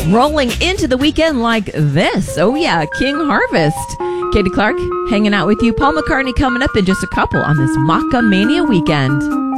rolling into the weekend like this. Oh, yeah, King Harvest. Katie Clark hanging out with you. Paul McCartney coming up in just a couple on this Macamania weekend.